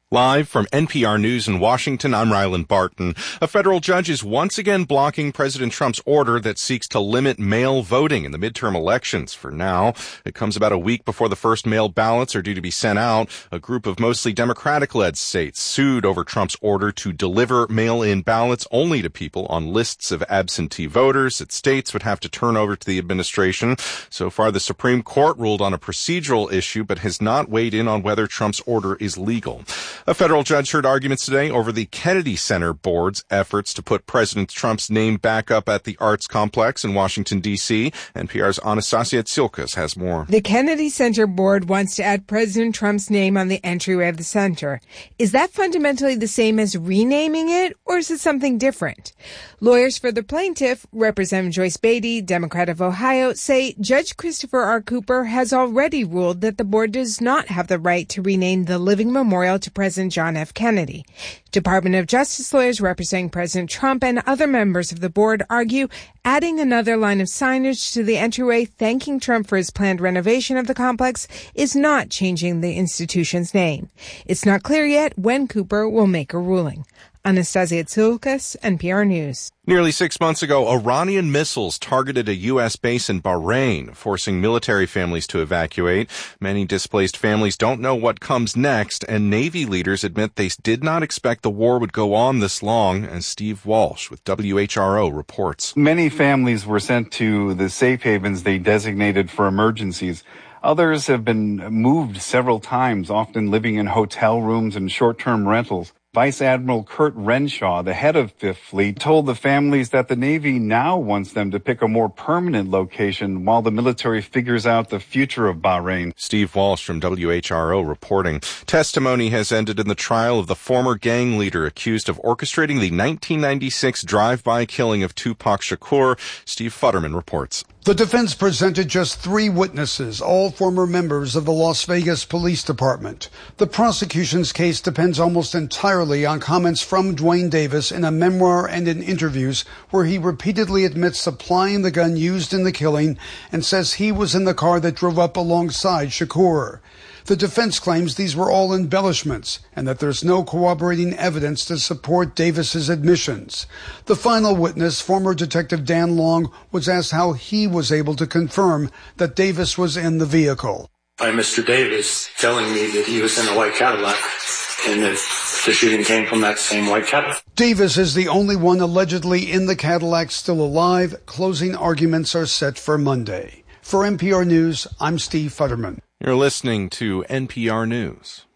Live from NPR News in Washington, I'm Ryland Barton. A federal judge is once again blocking President Trump's order that seeks to limit mail voting in the midterm elections. For now, it comes about a week before the first mail ballots are due to be sent out. A group of mostly Democratic-led states sued over Trump's order to deliver mail-in ballots only to people on lists of absentee voters that states would have to turn over to the administration. So far, the Supreme Court ruled on a procedural issue, but has not weighed in on whether Trump's order is legal. A federal judge heard arguments today over the Kennedy Center Board's efforts to put President Trump's name back up at the Arts Complex in Washington, D.C. NPR's Anastasia Tsilkas has more. The Kennedy Center Board wants to add President Trump's name on the entryway of the center. Is that fundamentally the same as renaming it, or is it something different? Lawyers for the plaintiff, Representative Joyce Beatty, Democrat of Ohio, say Judge Christopher R. Cooper has already ruled that the board does not have the right to rename the living memorial to President John F. Kennedy. Department of Justice lawyers representing President Trump and other members of the board argue adding another line of signage to the entryway thanking Trump for his planned renovation of the complex is not changing the institution's name. It's not clear yet when Cooper will make a ruling. Anastasia Tsilkas, NPR News. Nearly 6 months ago, Iranian missiles targeted a U.S. base in Bahrain, forcing military families to evacuate. Many displaced families don't know what comes next, and Navy leaders admit they did not expect the war would go on this long, as Steve Walsh with WHRO reports. Many families were sent to the safe havens they designated for emergencies. Others have been moved several times, often living in hotel rooms and short-term rentals. Vice Admiral Kurt Renshaw, the head of Fifth Fleet, told the families that the Navy now wants them to pick a more permanent location while the military figures out the future of Bahrain. Steve Walsh from WHRO reporting. Testimony has ended in the trial of the former gang leader accused of orchestrating the 1996 drive-by killing of Tupac Shakur. Steve Futterman reports. The defense presented just 3 witnesses, all former members of the Las Vegas Police Department. The prosecution's case depends almost entirely on comments from Duane Davis in a memoir and in interviews where he repeatedly admits supplying the gun used in the killing and says he was in the car that drove up alongside Shakur. The defense claims these were all embellishments and that there's no corroborating evidence to support Davis's admissions. The final witness, former Detective Dan Long, was asked how he was able to confirm that Davis was in the vehicle. By Mr. Davis telling me that he was in a white Cadillac and that the shooting came from that same white Cadillac. Davis is the only one allegedly in the Cadillac still alive. Closing arguments are set for Monday. For NPR News, I'm Steve Futterman. You're listening to NPR News.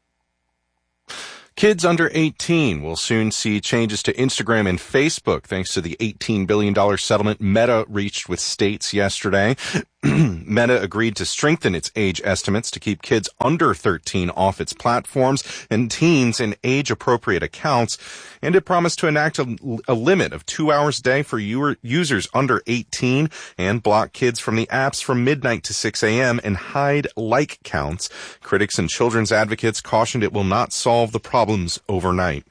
Kids under 18 will soon see changes to Instagram and Facebook thanks to the $18 billion settlement Meta reached with states yesterday. Meta agreed to strengthen its age estimates to keep kids under 13 off its platforms and teens in age-appropriate accounts, and it promised to enact a limit of 2 hours a day for users under 18 and block kids from the apps from midnight to 6 a.m. and hide like counts. Critics and children's advocates cautioned it will not solve the problems overnight.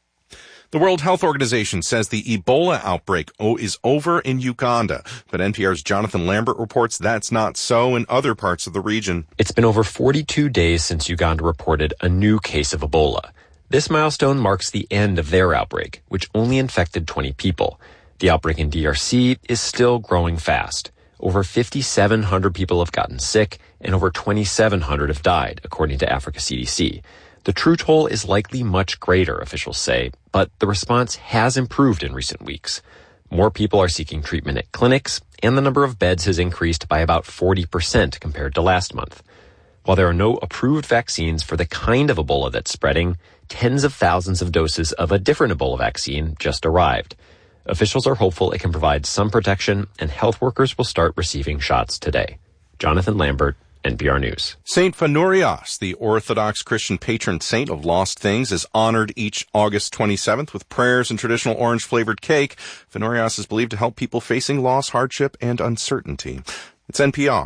The World Health Organization says the Ebola outbreak is over in Uganda, but NPR's Jonathan Lambert reports that's not so in other parts of the region. It's been over 42 days since Uganda reported a new case of Ebola. This milestone marks the end of their outbreak, which only infected 20 people. The outbreak in DRC is still growing fast. Over 5,700 people have gotten sick, and over 2,700 have died, according to Africa CDC. The true toll is likely much greater, officials say, but the response has improved in recent weeks. More people are seeking treatment at clinics, and the number of beds has increased by about 40% compared to last month. While there are no approved vaccines for the kind of Ebola that's spreading, tens of thousands of doses of a different Ebola vaccine just arrived. Officials are hopeful it can provide some protection, and health workers will start receiving shots today. Jonathan Lambert, NPR News. Saint Phaneurios, the Orthodox Christian patron saint of lost things, is honored each August 27th with prayers and traditional orange-flavored cake. Phaneurios is believed to help people facing loss, hardship, and uncertainty. It's NPR.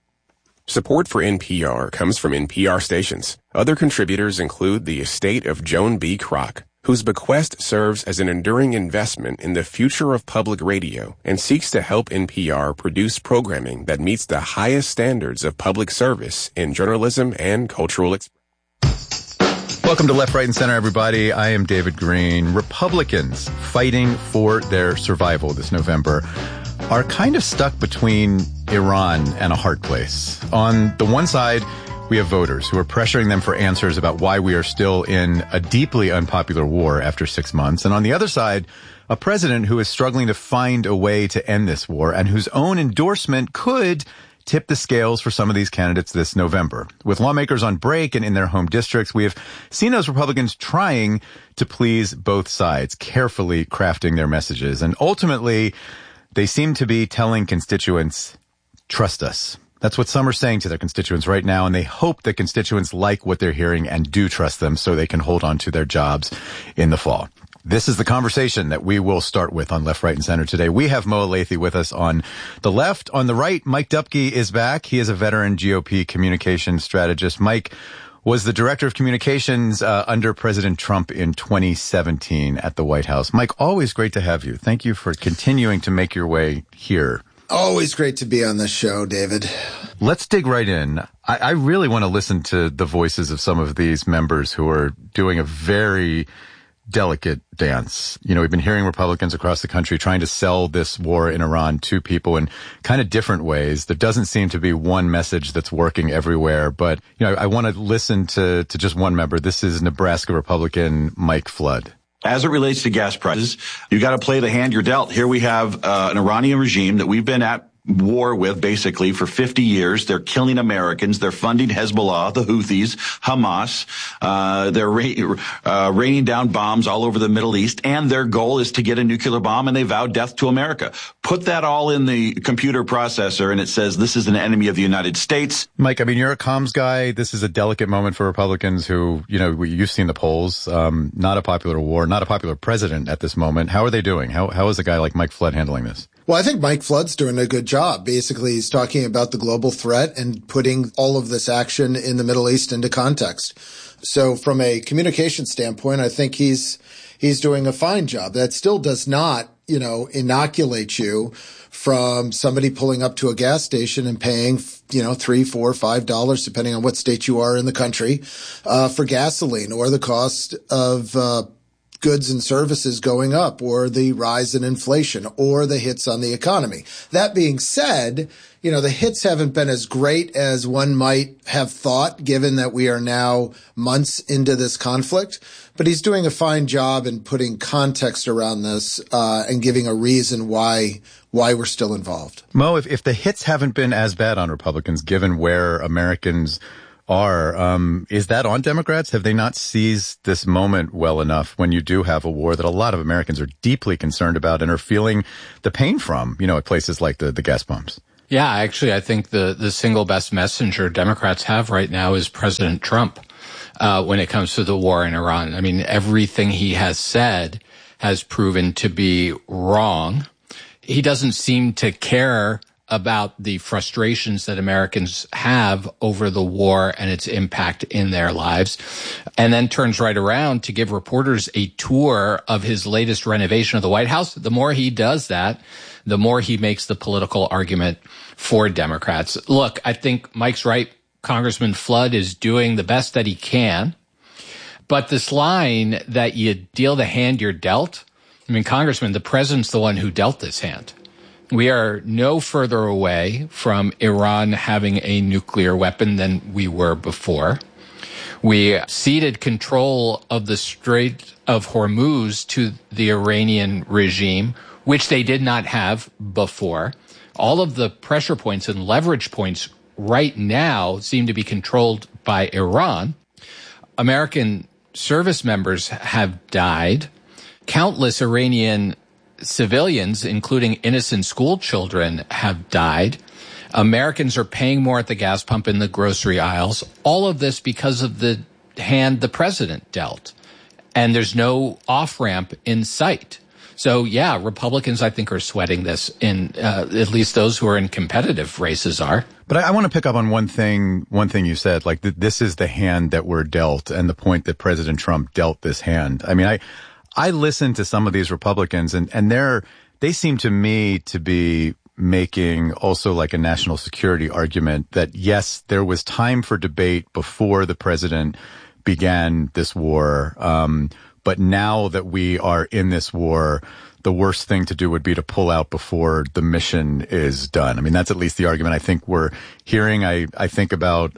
Support for NPR comes from NPR stations. Other contributors include the estate of Joan B. Kroc, whose bequest serves as an enduring investment in the future of public radio and seeks to help NPR produce programming that meets the highest standards of public service in journalism and cultural expression. Welcome to Left, Right, and Center, everybody. I am David Green. Republicans fighting for their survival this November are kind of stuck between Iran and a hard place. On the one side, we have voters who are pressuring them for answers about why we are still in a deeply unpopular war after 6 months. And on the other side, a president who is struggling to find a way to end this war and whose own endorsement could tip the scales for some of these candidates this November. With lawmakers on break and in their home districts, we have seen those Republicans trying to please both sides, carefully crafting their messages. And ultimately, they seem to be telling constituents, trust us. That's what some are saying to their constituents right now, and they hope that constituents like what they're hearing and do trust them so they can hold on to their jobs in the fall. This is the conversation that we will start with on Left, Right, and Center today. We have Mo Elleithee with us on the left. On the right, Mike Dupke is back. He is a veteran GOP communications strategist. Mike was the director of communications under President Trump in 2017 at the White House. Mike, always great to have you. Thank you for continuing to make your way here. Always great to be on this show, David. Let's dig right in. I really want to listen to the voices of some of these members who are doing a very delicate dance. You know, we've been hearing Republicans across the country trying to sell this war in Iran to people in kind of different ways. There doesn't seem to be one message that's working everywhere. But, you know, I want to listen to just one member. This is Nebraska Republican Mike Flood. As it relates to gas prices, you got to play the hand you're dealt. Here we have an Iranian regime that we've been at war with basically for 50 years. They're killing Americans. They're funding Hezbollah, the Houthis, Hamas. They're raining down bombs all over the Middle East, and their goal is to get a nuclear bomb, and they vow death to America. Put that all in the computer processor, and it says this is an enemy of the United States. Mike, I mean, you're a comms guy. This is a delicate moment for Republicans who, you know, you've seen the polls. Not a popular war, not a popular president at this moment. How are they doing? How is a guy like Mike Flood handling this? Well, I think Mike Flood's doing a good job. Basically, he's talking about the global threat and putting all of this action in the Middle East into context. So from a communication standpoint, I think he's doing a fine job. That still does not, you know, inoculate you from somebody pulling up to a gas station and paying, you know, $3, $4, $5, depending on what state you are in the country, for gasoline, or the cost of, goods and services going up, or the rise in inflation, or the hits on the economy. That being said, you know, the hits haven't been as great as one might have thought, given that we are now months into this conflict. But he's doing a fine job in putting context around this, and giving a reason why we're still involved. Mo, if the hits haven't been as bad on Republicans, given where Americans are, is that on Democrats? Have they not seized this moment well enough when you do have a war that a lot of Americans are deeply concerned about and are feeling the pain from, you know, at places like the gas pumps? Yeah, actually, I think the single best messenger Democrats have right now is President Trump, when it comes to the war in Iran. I mean, everything he has said has proven to be wrong. He doesn't seem to care about the frustrations that Americans have over the war and its impact in their lives, and then turns right around to give reporters a tour of his latest renovation of the White House. The more he does that, the more he makes the political argument for Democrats. Look, I think Mike's right. Congressman Flood is doing the best that he can. But this line that you deal the hand you're dealt, I mean, Congressman, the president's the one who dealt this hand. We are no further away from Iran having a nuclear weapon than we were before. We ceded control of the Strait of Hormuz to the Iranian regime, which they did not have before. All of the pressure points and leverage points right now seem to be controlled by Iran. American service members have died. Countless Iranian civilians, including innocent school children, have died. Americans are paying more at the gas pump in the grocery aisles. All of this because of the hand the president dealt. And there's no off-ramp in sight. So, yeah, Republicans, I think, are sweating this, at least those who are in competitive races are. But I want to pick up on one thing you said, like this is the hand that we're dealt, and the point that President Trump dealt this hand. I mean, I listen to some of these Republicans, and they seem to me to be making also like a national security argument that, yes, there was time for debate before the president began this war. But now that we are in this war, the worst thing to do would be to pull out before the mission is done. I mean, that's at least the argument I think we're hearing. I think about,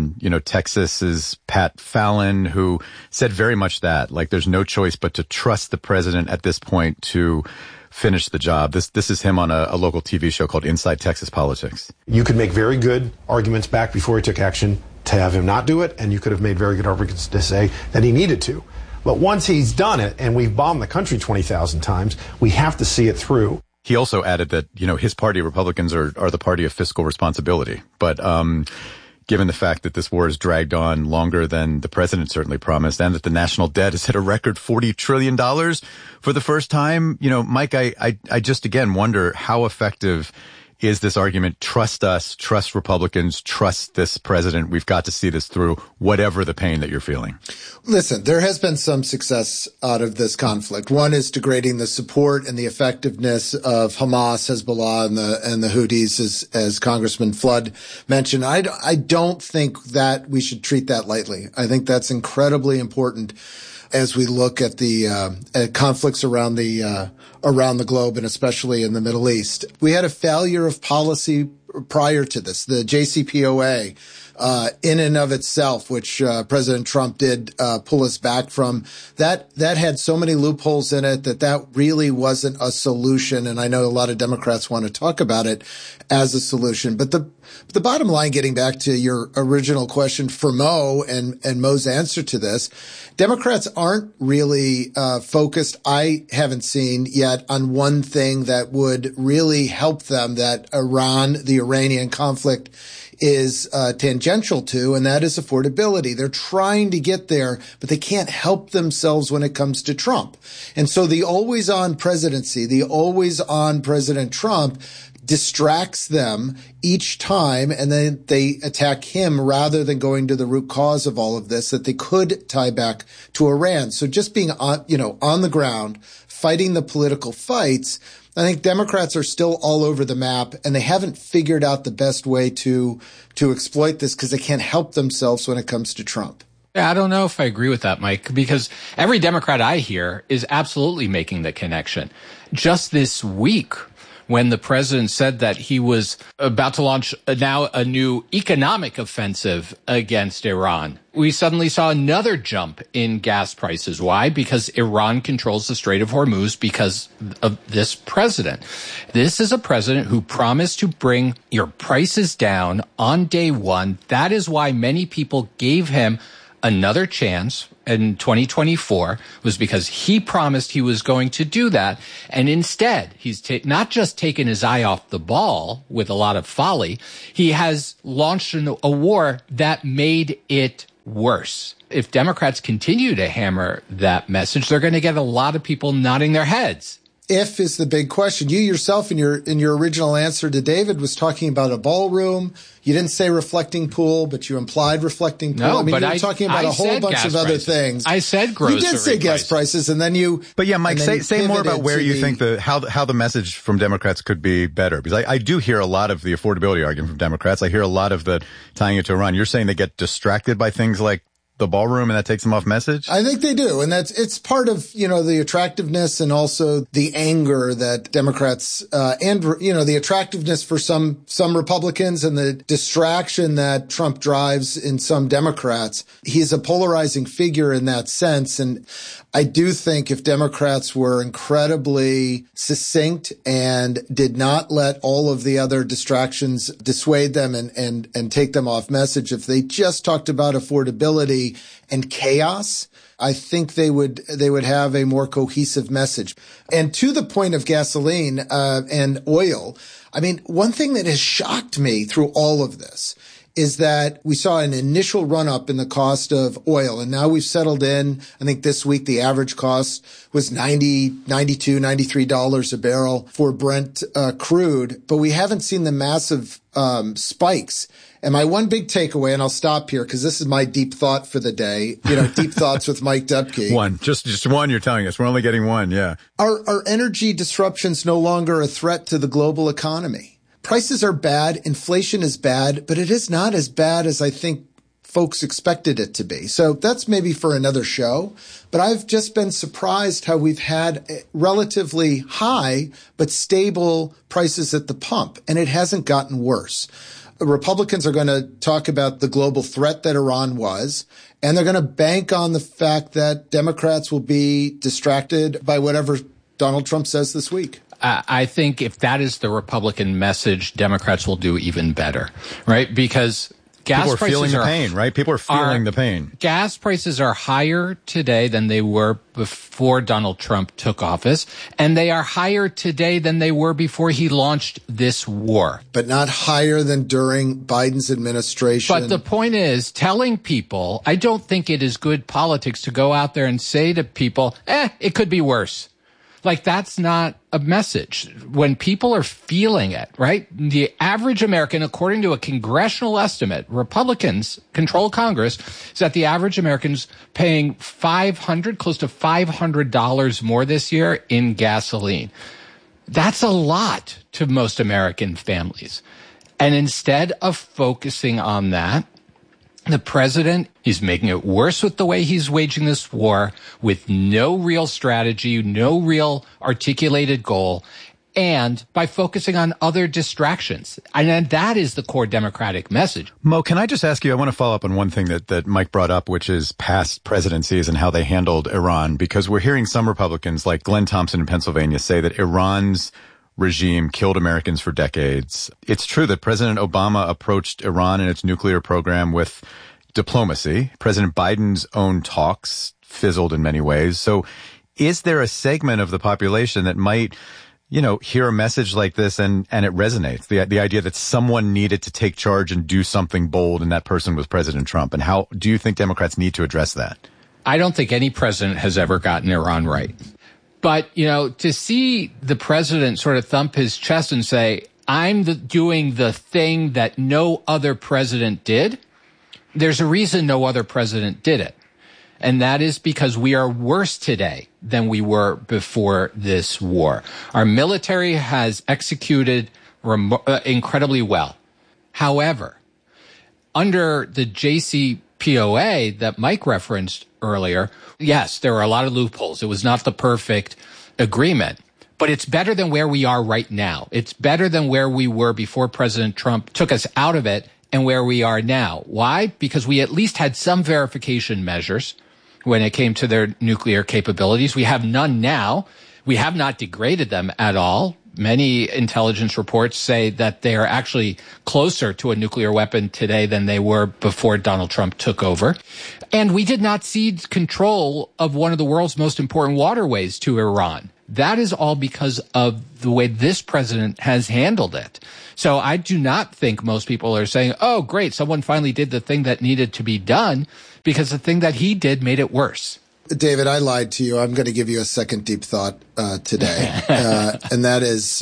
Texas's Pat Fallon, who said very much that, like, there's no choice but to trust the president at this point to finish the job. This is him on a local TV show called Inside Texas Politics. You could make very good arguments back before he took action to have him not do it, and you could have made very good arguments to say that he needed to. But once he's done it, and we've bombed the country 20,000 times, we have to see it through. He also added that, his party, Republicans, are the party of fiscal responsibility. But given the fact that this war has dragged on longer than the president certainly promised, and that the national debt has hit a record $40 trillion for the first time, Mike, I just again wonder how effective is this argument. Trust us, trust Republicans, trust this president. We've got to see this through, whatever the pain that you're feeling. Listen, there has been some success out of this conflict. One is degrading the support and the effectiveness of Hamas, Hezbollah, and the Houthis, as Congressman Flood mentioned. I don't think that we should treat that lightly. I think that's incredibly important as we look at the at conflicts around the globe, and especially in the Middle East. We had a failure of policy prior to this. The JCPOA, in and of itself, which President Trump did pull us back from, that had so many loopholes in it that really wasn't a solution. And I know a lot of Democrats want to talk about it as a solution. But the bottom line, getting back to your original question for Mo and Mo's answer to this, Democrats aren't really focused, I haven't seen yet, on one thing that would really help them, that the Iranian conflict is tangential to, and that is affordability. They're trying to get there, but they can't help themselves when it comes to Trump. And so the always-on presidency, the always-on President Trump distracts them each time, and then they attack him rather than going to the root cause of all of this that they could tie back to Iran. So just being on the ground, fighting the political fights, I think Democrats are still all over the map, and they haven't figured out the best way to exploit this because they can't help themselves when it comes to Trump. Yeah, I don't know if I agree with that, Mike, because every Democrat I hear is absolutely making the connection. Just this week, when the president said that he was about to launch now a new economic offensive against Iran, we suddenly saw another jump in gas prices. Why? Because Iran controls the Strait of Hormuz because of this president. This is a president who promised to bring your prices down on day one. That is why many people gave him another chance in 2024, was because he promised he was going to do that. And instead, he's not just taken his eye off the ball with a lot of folly, he has launched a war that made it worse. If Democrats continue to hammer that message, they're going to get a lot of people nodding their heads. If is the big question. You yourself in your original answer to David was talking about a ballroom. You didn't say reflecting pool, but you implied reflecting pool. No, I mean, but you were talking about a whole bunch of other things. I said grocery prices. You did say gas prices, and then you. But yeah, Mike, say more about where you think how the message from Democrats could be better, because I do hear a lot of the affordability argument from Democrats. I hear a lot of the tying it to Iran. You're saying they get distracted by things like the ballroom, and that takes them off message? I think they do. And it's part of, the attractiveness and also the anger that Democrats, the attractiveness for some Republicans and the distraction that Trump drives in some Democrats. He's a polarizing figure in that sense. And I do think if Democrats were incredibly succinct and did not let all of the other distractions dissuade them and take them off message, if they just talked about affordability and chaos, I think they would have a more cohesive message. And to the point of gasoline and oil, I mean, one thing that has shocked me through all of this is that we saw an initial run up in the cost of oil, and now we've settled in. I think this week the average cost was $92, $93 a barrel for Brent crude, but we haven't seen the massive spikes. And my one big takeaway, and I'll stop here because this is my deep thought for the day, deep thoughts with Mike Dubke. One, just one you're telling us. We're only getting one, yeah. Are energy disruptions no longer a threat to the global economy? Prices are bad, inflation is bad, but it is not as bad as I think folks expected it to be. So that's maybe for another show. But I've just been surprised how we've had relatively high but stable prices at the pump, and it hasn't gotten worse. Republicans are going to talk about the global threat that Iran was, and they're going to bank on the fact that Democrats will be distracted by whatever Donald Trump says this week. I think if that is the Republican message, Democrats will do even better, right? Because gas people are prices feeling the pain, right? People are feeling the pain. Gas prices are higher today than they were before Donald Trump took office, and they are higher today than they were before he launched this war. But not higher than during Biden's administration. But the point is, telling people, I don't think it is good politics to go out there and say to people, it could be worse. Like, that's not a message. When people are feeling it, right? The average American, according to a congressional estimate, Republicans control Congress, is that the average American's paying close to $500 more this year in gasoline. That's a lot to most American families. And instead of focusing on that, the president, he's making it worse with the way he's waging this war, with no real strategy, no real articulated goal, and by focusing on other distractions. And that is the core Democratic message. Mo, can I just ask you, I want to follow up on one thing that Mike brought up, which is past presidencies and how they handled Iran, because we're hearing some Republicans like Glenn Thompson in Pennsylvania say that Iran's regime killed Americans for decades. It's true that President Obama approached Iran and its nuclear program with diplomacy. President Biden's own talks fizzled in many ways. So is there a segment of the population that might, hear a message like this and it resonates? The idea that someone needed to take charge and do something bold, and that person was President Trump. And how do you think Democrats need to address that? I don't think any president has ever gotten Iran right. But, to see the president sort of thump his chest and say, I'm doing the thing that no other president did, there's a reason no other president did it. And that is because we are worse today than we were before this war. Our military has executed incredibly well. However, under the JCPOA that Mike referenced earlier, yes, there are a lot of loopholes. It was not the perfect agreement, but it's better than where we are right now. It's better than where we were before President Trump took us out of it and where we are now. Why? Because we at least had some verification measures when it came to their nuclear capabilities. We have none now. We have not degraded them at all. Many intelligence reports say that they are actually closer to a nuclear weapon today than they were before Donald Trump took over. And we did not cede control of one of the world's most important waterways to Iran. That is all because of the way this president has handled it. So I do not think most people are saying, oh, great, someone finally did the thing that needed to be done, because the thing that he did made it worse. David, I lied to you. I'm going to give you a second deep thought today, and that is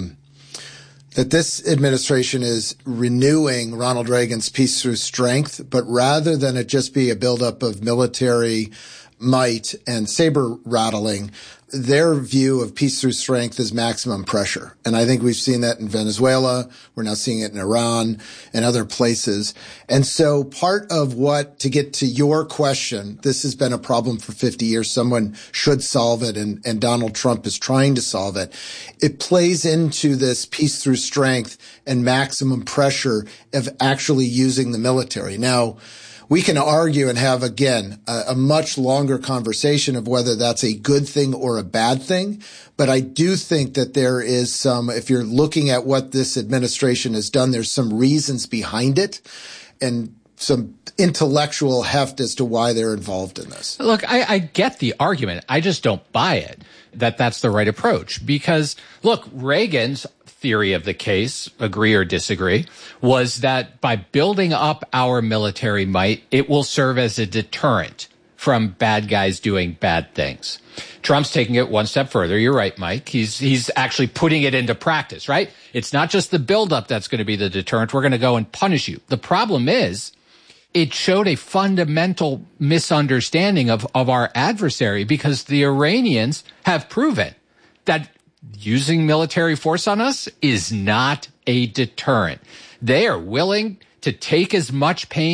that this administration is renewing Ronald Reagan's peace through strength, but rather than it just be a buildup of military might and saber rattling, their view of peace through strength is maximum pressure. And I think we've seen that in Venezuela. We're now seeing it in Iran and other places. And so part of to get to your question, this has been a problem for 50 years. Someone should solve it, and Donald Trump is trying to solve it. It plays into this peace through strength and maximum pressure of actually using the military. Now, we can argue and have, again, a much longer conversation of whether that's a good thing or a bad thing. But I do think that there is if you're looking at what this administration has done, there's some reasons behind it and some intellectual heft as to why they're involved in this. Look, I get the argument. I just don't buy it that that's the right approach. Because, look, Reagan's theory of the case, agree or disagree, was that by building up our military might, it will serve as a deterrent from bad guys doing bad things. Trump's taking it one step further. You're right, Mike. He's actually putting it into practice, right? It's not just the buildup that's going to be the deterrent. We're going to go and punish you. The problem is, it showed a fundamental misunderstanding of our adversary, because the Iranians have proven that using military force on us is not a deterrent. They are willing to take as much pain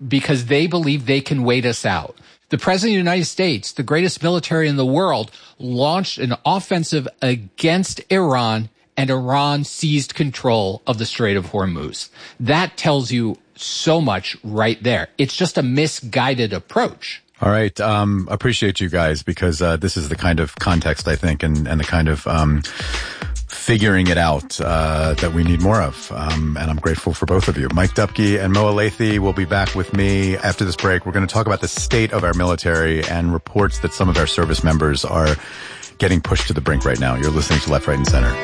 because they believe they can wait us out. The President of the United States, the greatest military in the world, launched an offensive against Iran, and Iran seized control of the Strait of Hormuz. That tells you so much right there. It's just a misguided approach. All right. Appreciate you guys, because this is the kind of context, I think, and the kind of figuring it out that we need more of. And I'm grateful for both of you. Mike Dupke and Mo Elleithee will be back with me after this break. We're going to talk about the state of our military and reports that some of our service members are getting pushed to the brink right now. You're listening to Left, Right, and Center.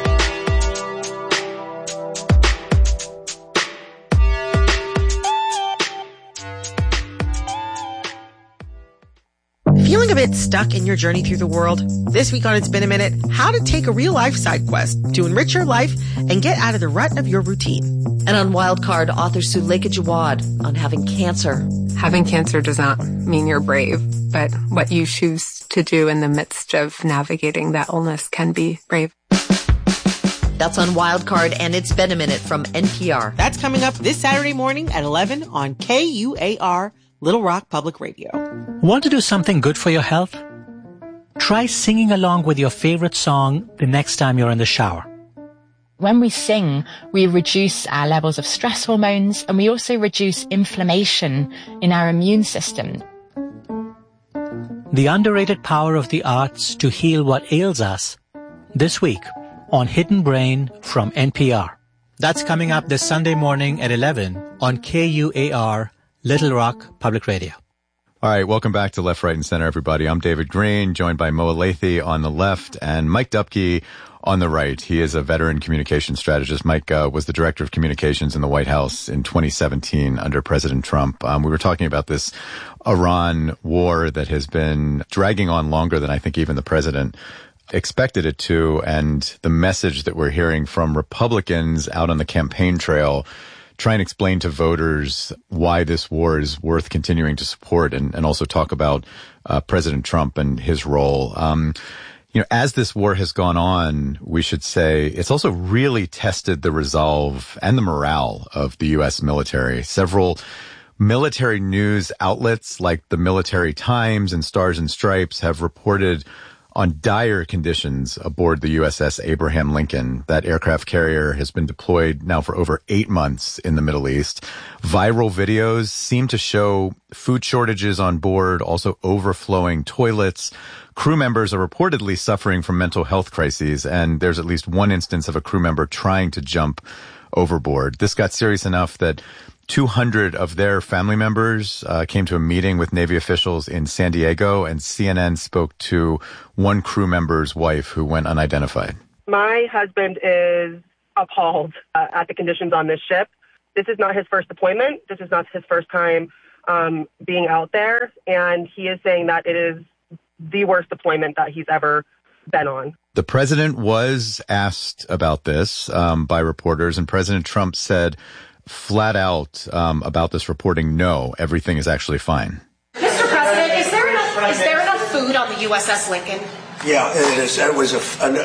Feeling a bit stuck in your journey through the world? This week on It's Been a Minute, how to take a real-life side quest to enrich your life and get out of the rut of your routine. And on Wildcard, author Suleika Jawad on having cancer. Having cancer does not mean you're brave, but what you choose to do in the midst of navigating that illness can be brave. That's on Wildcard, and It's Been a Minute from NPR. That's coming up this Saturday morning at 11 on KUAR, Little Rock Public Radio. Want to do something good for your health? Try singing along with your favorite song the next time you're in the shower. When we sing, we reduce our levels of stress hormones, and we also reduce inflammation in our immune system. The underrated power of the arts to heal what ails us, this week on Hidden Brain from NPR. That's coming up this Sunday morning at 11 on KUAR, Little Rock Public Radio. All right, welcome back to Left, Right, and Center, everybody. I'm David Green, joined by Mo Elleithee on the left and Mike Dupke on the right. He is a veteran communications strategist. Mike was the director of communications in the White House in 2017 under President Trump. We were talking about this Iran war that has been dragging on longer than I think even the president expected it to, and the message that we're hearing from Republicans out on the campaign trail try and explain to voters why this war is worth continuing to support, and also talk about President Trump and his role. As this war has gone on, we should say it's also really tested the resolve and the morale of the U.S. military. Several military news outlets like the Military Times and Stars and Stripes have reported on dire conditions aboard the USS Abraham Lincoln. That aircraft carrier has been deployed now for over 8 months in the Middle East. Viral videos seem to show food shortages on board, also overflowing toilets. Crew members are reportedly suffering from mental health crises, and there's at least one instance of a crew member trying to jump overboard. This got serious enough that 200 of their family members came to a meeting with Navy officials in San Diego, and CNN spoke to one crew member's wife who went unidentified. My husband is appalled at the conditions on this ship. This is not his first deployment. This is not his first time being out there, and he is saying that it is the worst deployment that he's ever been on. The president was asked about this by reporters, and President Trump said flat out about this reporting, no, everything is actually fine. Mr. President, is there enough food on the USS Lincoln? Yeah, it is. That was a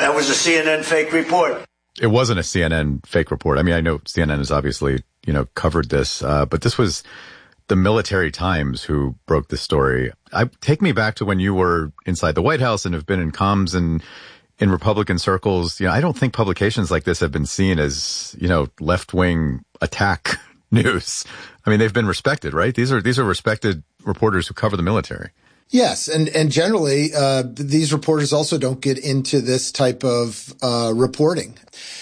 CNN fake report. It wasn't a CNN fake report. I mean, I know CNN has obviously, covered this, but this was the Military Times who broke this story. Take me back to when you were inside the White House and have been in comms and in Republican circles. I don't think publications like this have been seen as, left-wing attack news. I mean, they've been respected, right? These are respected reporters who cover the military. Yes, and generally, these reporters also don't get into this type of reporting.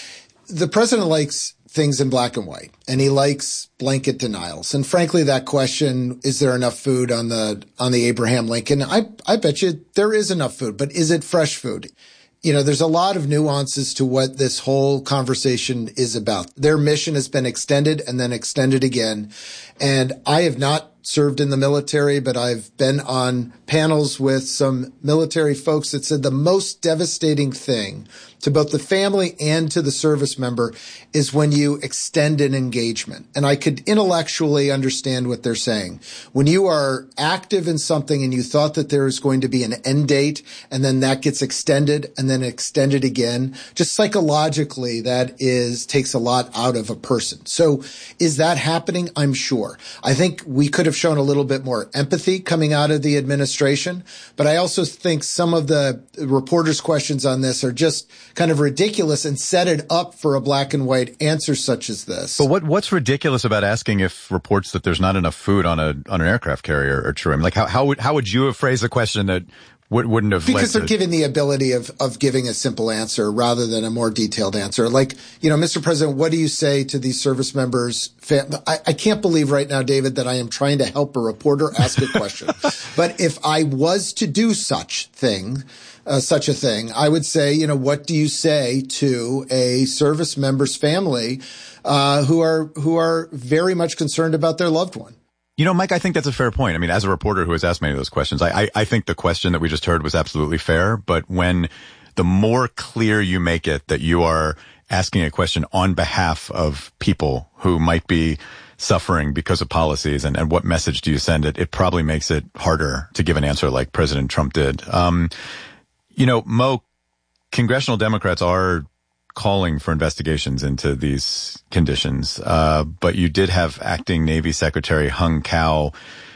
The president likes things in black and white, and he likes blanket denials. And frankly, that question, is there enough food on the Abraham Lincoln? I bet you there is enough food, but is it fresh food? There's a lot of nuances to what this whole conversation is about. Their mission has been extended and then extended again. And I have not served in the military, but I've been on panels with some military folks that said the most devastating thing to both the family and to the service member is when you extend an engagement. And I could intellectually understand what they're saying. When you are active in something and you thought that there is going to be an end date and then that gets extended and then extended again, just psychologically, that takes a lot out of a person. So is that happening? I'm sure. I think we could have shown a little bit more empathy coming out of the administration, but I also think some of the reporters' questions on this are just kind of ridiculous and set it up for a black and white answer such as this. But what's ridiculous about asking if reports that there's not enough food on an aircraft carrier are true? I mean, like how would you have phrased a question that wouldn't have because they're given the ability of giving a simple answer rather than a more detailed answer. Like, Mr. President, what do you say to these service members? I can't believe right now, David, that I am trying to help a reporter ask a question. But if I was to do such a thing, I would say, what do you say to a service member's family, who are very much concerned about their loved one? Mike, I think that's a fair point. I mean, as a reporter who has asked many of those questions, I think the question that we just heard was absolutely fair. But when the more clear you make it that you are asking a question on behalf of people who might be suffering because of policies and what message do you send it probably makes it harder to give an answer like President Trump did. Mo, congressional Democrats are calling for investigations into these conditions. But you did have acting Navy Secretary Hung Cao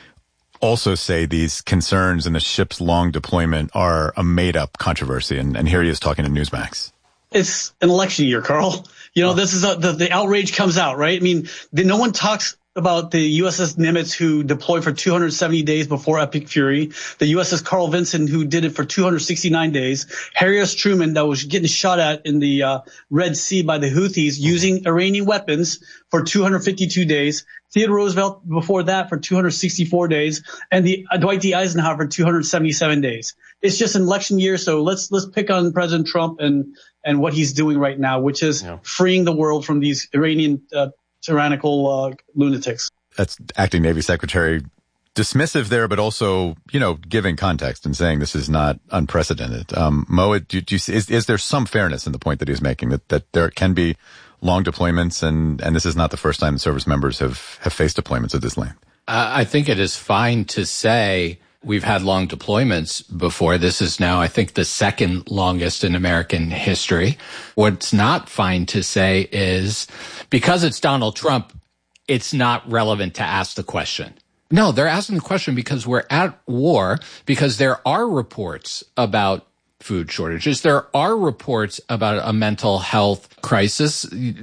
also say these concerns in the ship's long deployment are a made-up controversy. And here he is talking to Newsmax. It's an election year, Carl. This is the outrage comes out, right? I mean, no one talks about the USS Nimitz, who deployed for 270 days before Epic Fury, the USS Carl Vinson, who did it for 269 days, Harry S. Truman, that was getting shot at in the Red Sea by the Houthis using Iranian weapons for 252 days, Theodore Roosevelt before that for 264 days, and the Dwight D. Eisenhower for 277 days. It's just an election year, so let's pick on President Trump and what he's doing right now, which is freeing the world from these Iranian tyrannical lunatics. That's acting Navy Secretary dismissive there, but also, giving context and saying this is not unprecedented. Mo, do you see, is there some fairness in the point that he's making that there can be long deployments and this is not the first time the service members have faced deployments of this length? I think it is fine to say we've had long deployments before. This is now, I think, the second longest in American history. What's not fine to say is because it's Donald Trump, it's not relevant to ask the question. No, they're asking the question because we're at war, because there are reports about food shortages. There are reports about a mental health crisis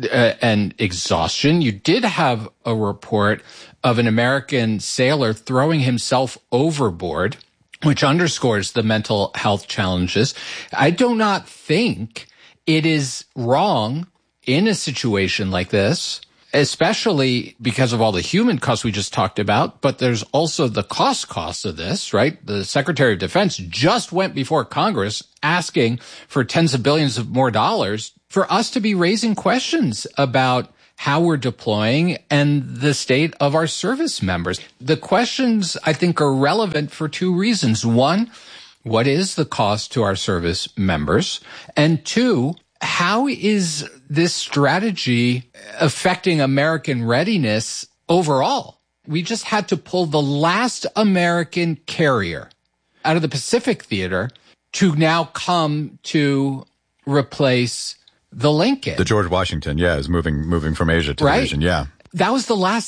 and exhaustion. You did have a report of an American sailor throwing himself overboard, which underscores the mental health challenges. I do not think it is wrong in a situation like this, especially because of all the human costs we just talked about, but there's also the cost of this, right? The Secretary of Defense just went before Congress asking for tens of billions of more dollars for us to be raising questions about how we're deploying and the state of our service members. The questions, I think, are relevant for two reasons. One, what is the cost to our service members? And two, how is this strategy affecting American readiness overall? We just had to pull the last American carrier out of the Pacific theater to now come to replace the Lincoln. The George Washington, is moving from Asia to the region, That was the last